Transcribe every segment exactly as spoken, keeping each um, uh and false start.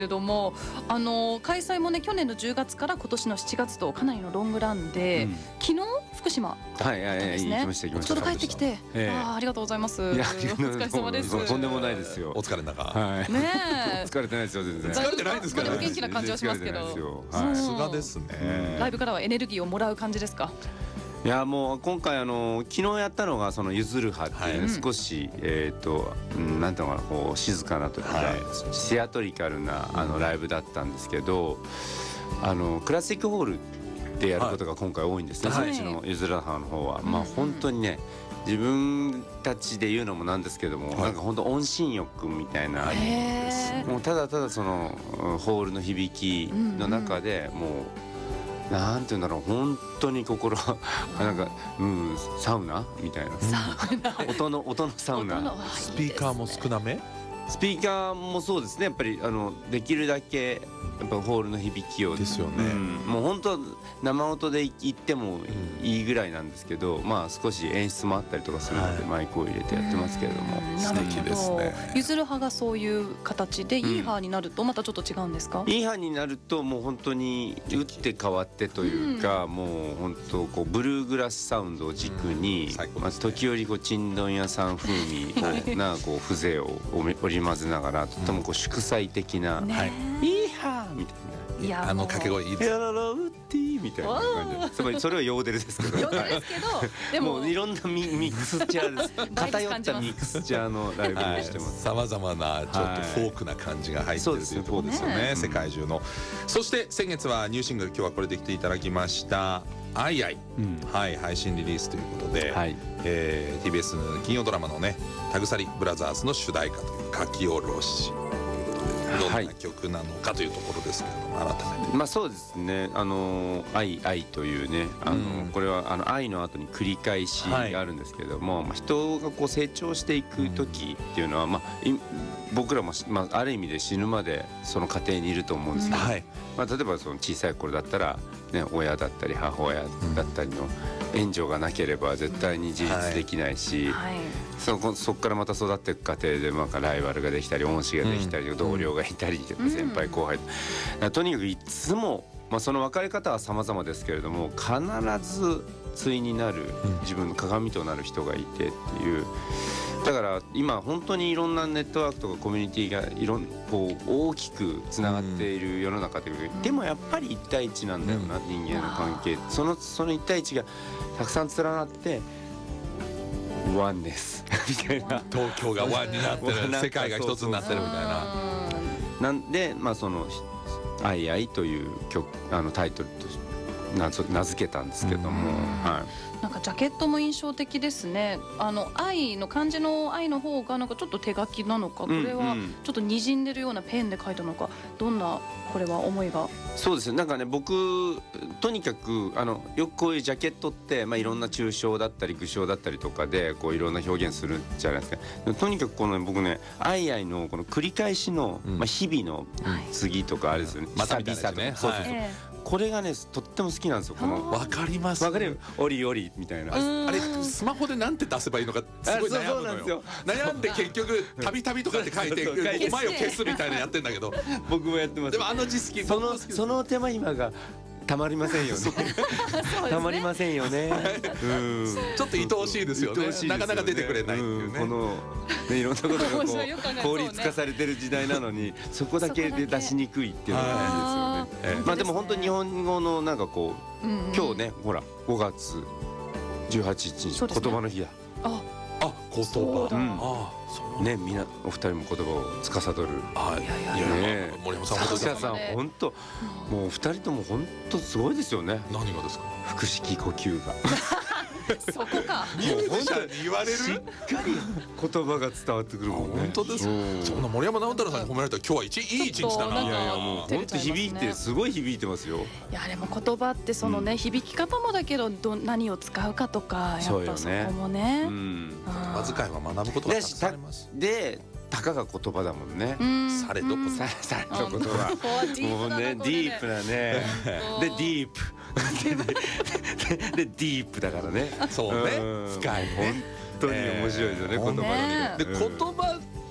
れども、あの開催もね去年のじゅうがつから今年のしちがつとかなりのロングランで、うん、昨日福島はいはいはい行きました行きました。 ちょうど帰ってきて、 えー、 あ, ありがとうございます。 いやお疲れ様です。 とんでもないですよ。 お疲れの中。 はい。 ねえ。疲れてないですよ全然。 疲れてないんですかね。 でも元気な感じはしますけど。 さすがですね、 うん。ライブからはエネルギーをもらう感じですか。 いやもう今回あの昨日やったのがそのゆずる派っていう、ねはい、少しえっ、ー、と、うん、なんていうのかなこう静かなというか、はい、シアトリカルなあのライブだったんですけど、あのクラシックホールでやることが今回多いんですね、はい、そっちのゆずる派の方は、はい、まあ本当にね自分たちで言うのもなんですけども、はい、なんか本当音信欲みたいな、もうただただそのホールの響きの中でもう、うんうんなんていうんだろう本当に心なんか、うん、サウナみたいな音の音のサウナ。 スピーカーも少なめ？ スピーカーもそうですねやっぱりあのできるだけやっぱホールの響きをですよね、 うん、もう本当生音で言ってもいいぐらいなんですけど、うん、まあ少し演出もあったりとかするので、はい、マイクを入れてやってますけれども、 素敵ですね。 ゆずる派がそういう形でいい派になるとまたちょっと違うんですか？ いい派になるともう本当に打って変わってというか、うん、もう本当こうブルーグラスサウンドを軸に、うん、まず時折こうチンドン屋さん風味なこう風情を織り交ぜながらとてもこう祝祭的な、ね、いい派みたいな。 いやあの掛け声いいです。 ヤララウッディみたいな感じで、つまりそれはヨーデルですけど、 ヨーデルですけど、でももういろんな ミ, ミクスチャーです。偏ったミクスチャーのライブにしてます。 さまざまなちょっとフォークな感じが入ってるというところですよね、ね世界中の、うん。そして先月はニューシングル今日はこれで来ていただきました「アイアイ」うん、はい配信リリースということで、はいえー、ティービーエス 金曜ドラマのね「タグサリブラザーズ」の主題歌という書き下ろし。どんな曲なのかというところですけれども、改めて。 まあそうですね。あの愛愛というね、あの、うん、これはあの愛の後に繰り返しがあるんですけれども、はい、まあ人がこう成長していく時っていうのは、まあ僕らもまあある意味で死ぬまでその過程にいると思うんですけど、うんはいまあ例えばその小さい頃だったらね親だったり母親だったりの援助がなければ絶対に自立できないし。うんはいはいそこそこからまた育っていく過程でなんかライバルができたり恩師ができたり、うん、同僚がいたり、うん、先輩後輩、うん、とにかくいつも、まあ、その分かれ方は様々ですけれども必ず対になる自分の鏡となる人がいてっていうだから今本当にいろんなネットワークとかコミュニティがいろんこう大きくつながっている世の中というか、うん、でもやっぱり一対一なんだよな、うん、人間の関係そのその一対一がたくさん連なってワンですみたいな東京がワンになってる世界が一つになってるみたいななんでまあその「アイアイ」という曲あのタイトルと名付けたんですけども、はい、 なんかジャケットも印象的ですね。あの愛の漢字の愛の方がなんかちょっと手書きなのか、これはちょっと滲んでるようなペンで書いたのか、どんなこれは思いが。 そうですね。なんかね僕とにかくあのよくこういうジャケットって、まあ、いろんな抽象だったり具象だったりとかでこういろんな表現するじゃないですか。とにかくこの、ね、僕ね「アイアイ」のこの繰り返しの、うんまあ、日々の次とかあれですよね、 またみたいですね。 そうそうそう、えーこれがねとっても好きなんですよ。このわかります。 わかる。オリオリみたいな。 あれスマホでなんて出せばいいのかすごい悩むのよ。悩んで結局たびたびとかって書いて前を消すみたいなやってんだけど。 僕もやってます。 でもあの知識そのその手間暇がたまりませんよね。たまりませんよね。 ちょっと愛おしいですよね。なかなか出てくれないっていうね。 このねいろんなことがこう効率化されてる時代なのにそこだけで出しにくいっていうのがいいですよね。まあでも本当に日本語のなんかこう今日ねほらごがつじゅうはちにち言葉の日だ。 ああ言葉。 ねみんなお二人も言葉を司る。 あいやいやいや森山さん本当さん本当もう二人とも本当すごいですよね。 何がですか。 腹式呼吸が。 そこか。 ミュージシャンに言われる。 しっかり言葉が伝わってくるもんね。 本当です。そんな森山直太朗さんに褒められたら今日は一いい一日だな。 いやいやもう本当響いてすごい響いてますよ。 いやでも言葉ってそのね響き方もだけどど何を使うかとかやっぱそこもね。 言葉遣いは学ぶことがたくさんあります。 でたかが言葉だもんね。 されどこさされどことはもうねディープなねでディープでディープだからね。 そうね深いね。 本当に面白いですよね言葉ので言葉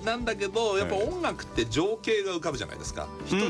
なんだけどやっぱ音楽って情景が浮かぶじゃないですか。